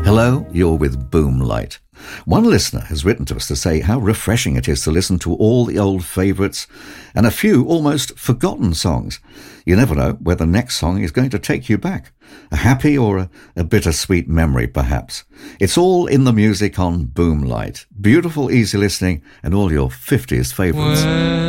Hello, you're with Boomlight. One listener has written to us to say how refreshing it is to listen to all the old favourites and a few almost forgotten songs. You never know where the next song is going to take you back. A happy or a bittersweet memory, perhaps. It's all in the music on Boomlight. Beautiful, easy listening and all your 50s favourites.